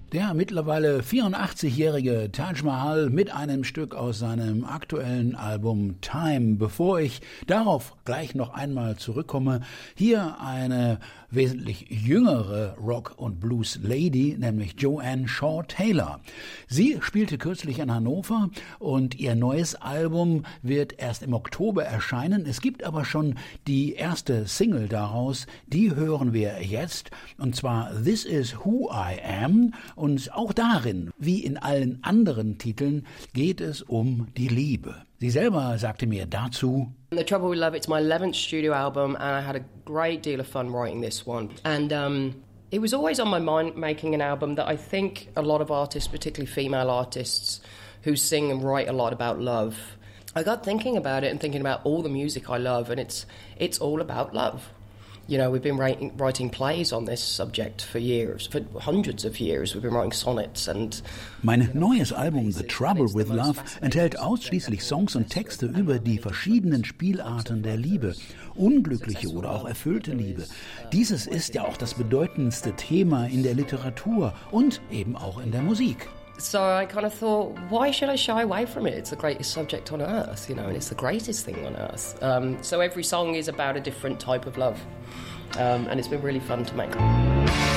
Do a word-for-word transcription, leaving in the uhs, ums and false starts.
Der mittlerweile vierundachtzigjährige Taj Mahal mit einem Stück aus seinem aktuellen Album Time. Bevor ich darauf gleich noch einmal zurückkomme, hier eine wesentlich jüngere Rock- und Blues-Lady, nämlich Joanne Shaw Taylor. Sie spielte kürzlich in Hannover und ihr neues Album wird erst im Oktober erscheinen. Es gibt aber schon die erste Single daraus, die hören wir jetzt, und zwar This Is Who I Am. Und auch darin, wie in allen anderen Titeln, geht es um die Liebe. Sie selber sagte mir dazu: The Trouble with Love, it's my eleventh studio album and I had a great deal of fun writing this one. And um, it was always on my mind making an album that I think a lot of artists, particularly female artists, who sing and write a lot about love, I got thinking about it and thinking about all the music I love, and it's it's all about love. You know, we've been writing, writing plays on this subject for years, for hundreds of years. We've been writing sonnets and... Mein neues Album The Trouble with Love enthält ausschließlich Songs und Texte über die verschiedenen Spielarten der Liebe, unglückliche oder auch erfüllte Liebe. Dieses ist ja auch das bedeutendste Thema in der Literatur und eben auch in der Musik. So I kind of thought, why should I shy away from it? It's the greatest subject on earth, you know, and it's the greatest thing on earth. Um, so every song is about a different type of love, um, and it's been really fun to make.